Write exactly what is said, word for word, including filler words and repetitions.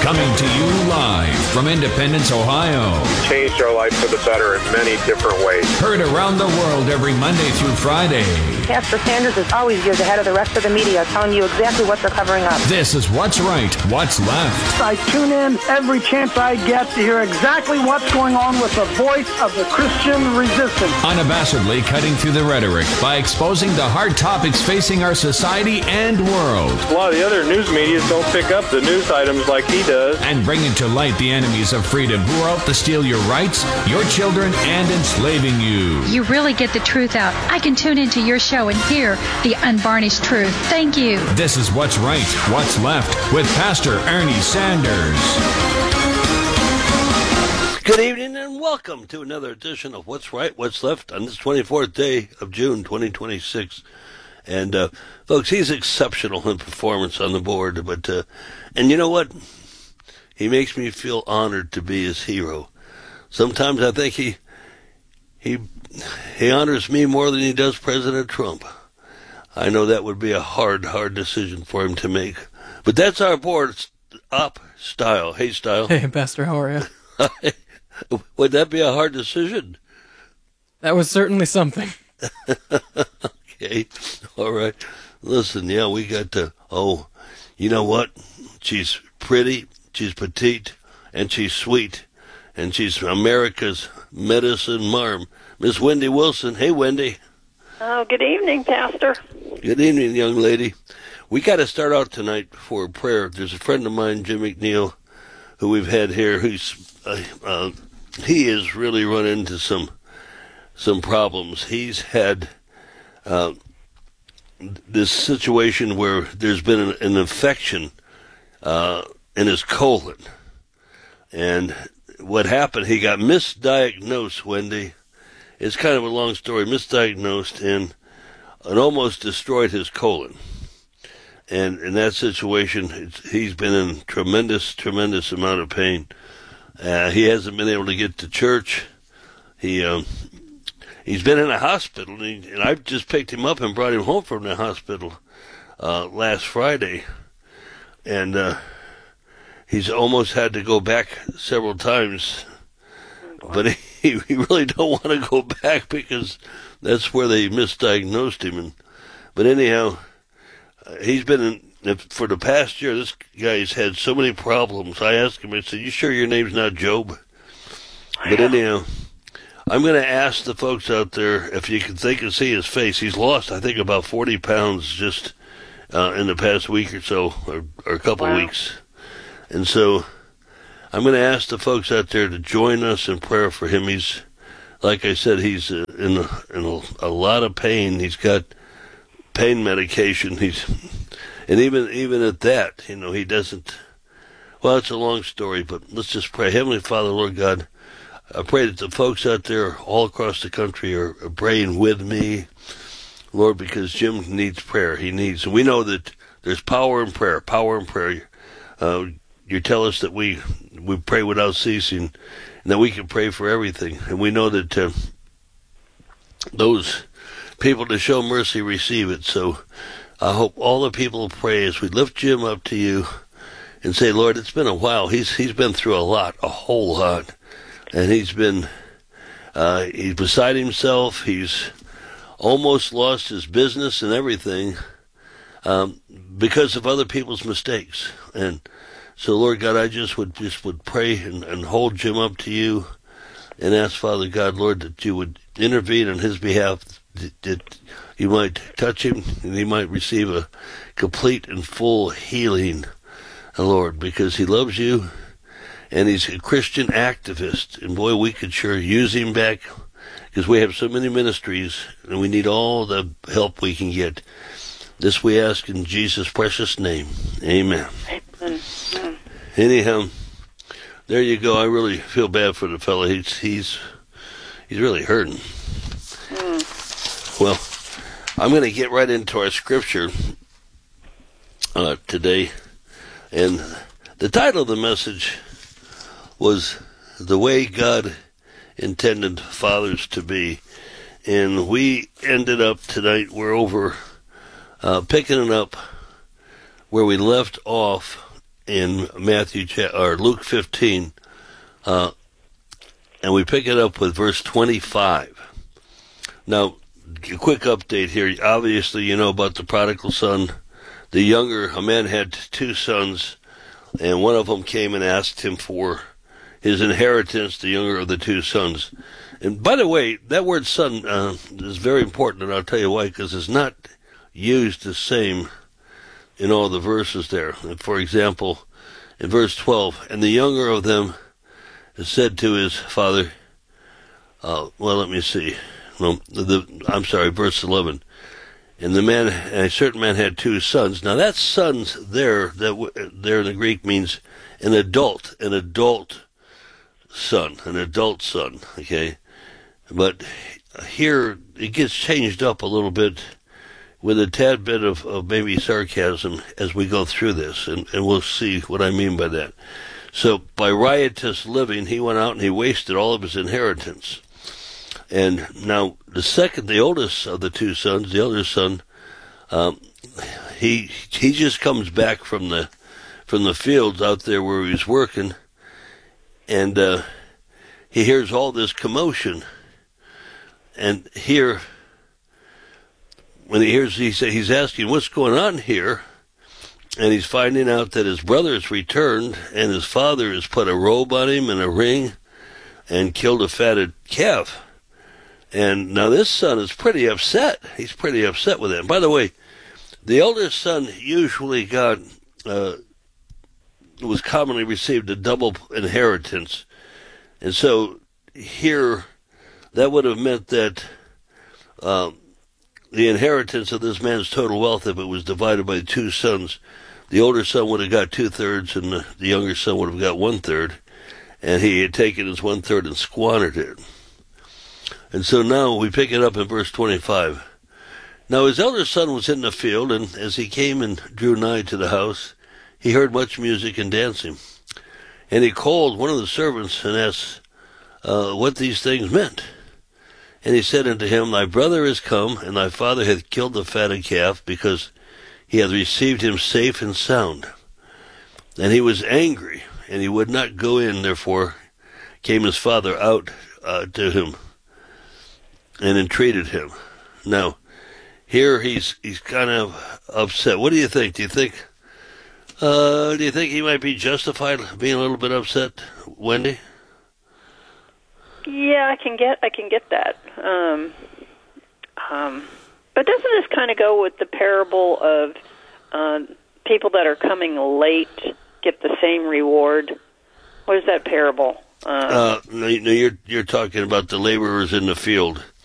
Coming to you live from Independence, Ohio. Changed our life for the better in many different ways. Heard around the world every Monday through Friday. Pastor Sanders is always years ahead of the rest of the media, telling you exactly what they're covering up. This is What's Right, What's Left. I tune in every chance I get to hear exactly what's going on with the voice of the Christian resistance. Unabashedly cutting through the rhetoric by exposing the hard topics facing our society and world. A lot of the other news media don't pick up the news items like he does. And bringing to light the enemies of freedom who are out to steal your rights, your children, and enslaving you. You really get the truth out. I can tune into your show and hear the unvarnished truth. Thank you. This is What's Right, What's Left with Pastor Ernie Sanders. Good evening and welcome to another edition of What's Right, What's Left on this twenty-fourth day of June twenty twenty-six. And, uh, folks, he's exceptional in performance on the board. But, uh, and you know what? He makes me feel honored to be his hero. Sometimes I think he, he, he honors me more than he does President Trump. I know that would be a hard, hard decision for him to make. But that's our board up, Style. Hey, Style. Hey, Pastor, how are you? Would that be a hard decision? That was certainly something. Okay, all right. Listen, yeah, we got to, oh, you know what? She's pretty, she's petite, and she's sweet, and she's America's medicine marm. Miss Wendy Wilson. Hey, Wendy. Oh, good evening, Pastor. Good evening, young lady. We got to start out tonight for prayer. There's a friend of mine, Jim McNeil, who we've had here. Who's uh, uh, he has really run into some some problems. He's had uh, this situation where there's been an, an infection uh, in his colon, and what happened? He got misdiagnosed, Wendy. It's kind of a long story. Misdiagnosed, and it almost destroyed his colon. And in that situation, it's, he's been in tremendous, tremendous amount of pain. Uh, he hasn't been able to get to church. He um, he's been in a hospital, and, he, and I just picked him up and brought him home from the hospital uh, last Friday, and uh, he's almost had to go back several times. But he, he really don't want to go back because that's where they misdiagnosed him. And, but anyhow, uh, he's been in, for the past year, this guy's had so many problems. I asked him, I said, you sure your name's not Job? But anyhow, I'm going to ask the folks out there if you can think and see his face. He's lost, I think, about forty pounds just uh, in the past week or so, or, or a couple wow. weeks. And so I'm going to ask the folks out there to join us in prayer for him. He's, like I said, he's uh, in, a, in a, a lot of pain. He's got pain medication. He's, and even even at that, you know, he doesn't. Well, it's a long story, but let's just pray. Heavenly Father, Lord God, I pray that the folks out there all across the country are, are praying with me, Lord, because Jim needs prayer. He needs. We know that there's power in prayer. Power in prayer. Uh, You tell us that we we pray without ceasing, and that we can pray for everything. And we know that uh, those people that show mercy receive it. So I hope all the people pray as we lift Jim up to you and say, Lord, it's been a while. He's he's been through a lot, a whole lot, and he's been uh, he's beside himself. He's almost lost his business and everything um, because of other people's mistakes. And so, Lord God, I just would just would pray and, and hold Jim up to you and ask, Father God, Lord, that you would intervene on his behalf, that, that you might touch him and he might receive a complete and full healing, Lord, because he loves you and he's a Christian activist. And, boy, we could sure use him back because we have so many ministries and we need all the help we can get. This we ask in Jesus' precious name. Amen. Amen. Anyhow, there you go. I really feel bad for the fellow. He's he's he's really hurting. Mm. Well, I'm going to get right into our scripture uh, today, and the title of the message was "The Way God Intended Fathers to Be," and we ended up tonight. We're over uh, picking it up where we left off. in Matthew cha- or Luke fifteen, uh, and we pick it up with verse twenty-five. Now, a quick update here. Obviously, you know about the prodigal son. The younger, a man had two sons, and one of them came and asked him for his inheritance, the younger of the two sons. And by the way, that word son uh, is very important, and I'll tell you why, because it's not used the same in all the verses there. For example, in verse twelve, and the younger of them said to his father, uh, well, let me see. No, the, I'm sorry, verse eleven. And the man, and a certain man had two sons. Now that sons there, that w- there in the Greek means an adult, an adult son, an adult son, okay? But here it gets changed up a little bit with a tad bit of, of maybe sarcasm as we go through this, and, and we'll see what I mean by that. So by riotous living, he went out and he wasted all of his inheritance. And now the second, the oldest of the two sons, the eldest son, um, he he just comes back from the from the fields out there where he's working, and uh, he hears all this commotion. And here, when he hears, he say, he's asking, "What's going on here?" And he's finding out that his brother has returned, and his father has put a robe on him and a ring, and killed a fatted calf. And now this son is pretty upset. He's pretty upset with it. And by the way, the eldest son usually got, uh, was commonly received a double inheritance. And so here, that would have meant that um, the inheritance of this man's total wealth, if it was divided by two sons, the older son would have got two-thirds and the, the younger son would have got one-third. And he had taken his one-third and squandered it. And so now we pick it up in verse twenty-five. Now his elder son was in the field, and as he came and drew nigh to the house, he heard much music and dancing. And he called one of the servants and asked uh, what these things meant. And he said unto him, Thy brother is come, and thy father hath killed the fatted calf, because he hath received him safe and sound. And he was angry, and he would not go in. Therefore came his father out uh, to him, and entreated him. Now, here he's he's kind of upset. What do you think? Do you think uh, do you think he might be justified being a little bit upset, Wendy? Yeah, I can get I can get that. Um, um, but doesn't this kind of go with the parable of uh, people that are coming late get the same reward? What is that parable? Um, uh, no, you're you're talking about the laborers in the field.